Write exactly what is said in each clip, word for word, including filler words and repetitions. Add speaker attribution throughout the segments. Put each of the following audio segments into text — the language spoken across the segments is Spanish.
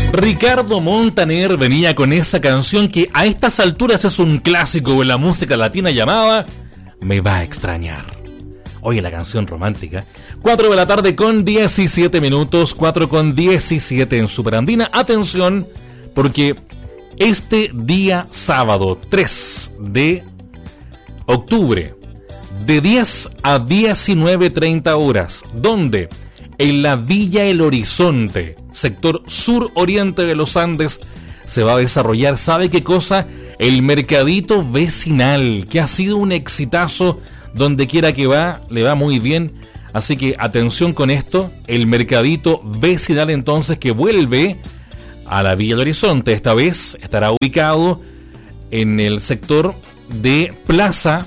Speaker 1: Ricardo Montaner venía con esa canción que a estas alturas es un clásico en la música latina llamada Me va a extrañar. Oye, la canción romántica. cuatro de la tarde con diecisiete minutos, cuatro con diecisiete en Superandina. Atención, porque este día sábado tres de octubre, de diez a diecinueve treinta horas, ¿dónde? En la Villa El Horizonte, sector sur-oriente de los Andes, se va a desarrollar, ¿sabe qué cosa? El mercadito vecinal, que ha sido un exitazo donde quiera que va, le va muy bien. Así que atención con esto, el mercadito vecinal entonces que vuelve a la Villa El Horizonte. Esta vez estará ubicado en el sector de Plaza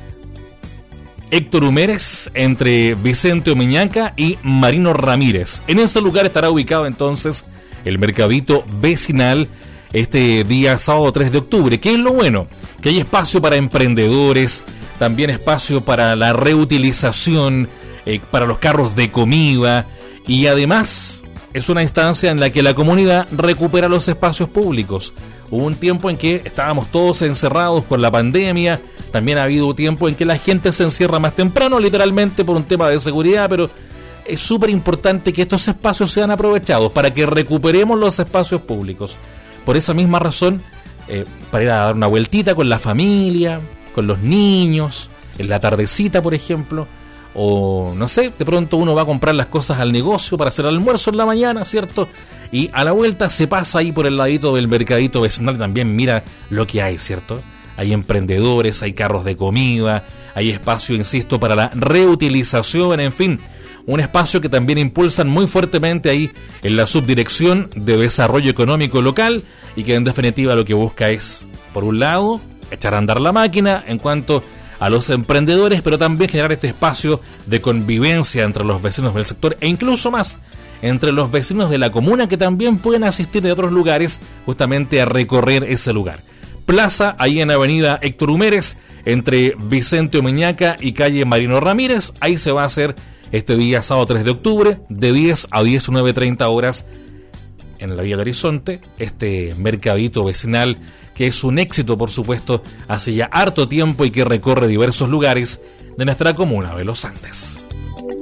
Speaker 1: Héctor Humérez, entre Vicente Omiñaca y Marino Ramírez. En ese lugar estará ubicado entonces el mercadito vecinal este día sábado tres de octubre. ¿Qué es lo bueno? Que hay espacio para emprendedores, también espacio para la reutilización, eh, para los carros de comida, y además es una instancia en la que la comunidad recupera los espacios públicos. Hubo un tiempo en que estábamos todos encerrados por la pandemia. También ha habido tiempo en que la gente se encierra más temprano, literalmente por un tema de seguridad, pero es súper importante que estos espacios sean aprovechados para que recuperemos los espacios públicos. Por esa misma razón, eh, para ir a dar una vueltita con la familia, con los niños, en la tardecita, por ejemplo, o no sé, de pronto uno va a comprar las cosas al negocio para hacer el almuerzo en la mañana, ¿cierto? Y a la vuelta se pasa ahí por el ladito del mercadito vecinal, también mira lo que hay, ¿cierto? Hay emprendedores, hay carros de comida, hay espacio, insisto, para la reutilización, en fin, un espacio que también impulsan muy fuertemente ahí en la Subdirección de Desarrollo Económico Local, y que en definitiva lo que busca es, por un lado, echar a andar la máquina en cuanto a los emprendedores, pero también generar este espacio de convivencia entre los vecinos del sector, e incluso más, entre los vecinos de la comuna, que también pueden asistir de otros lugares justamente a recorrer ese lugar. Plaza, ahí en Avenida Héctor Humérez, entre Vicente Omiñaca y calle Marino Ramírez. Ahí se va a hacer este día sábado tres de octubre, de diez a diecinueve treinta horas, en la Villa del Horizonte, este mercadito vecinal que es un éxito, por supuesto, hace ya harto tiempo y que recorre diversos lugares de nuestra comuna de los Andes.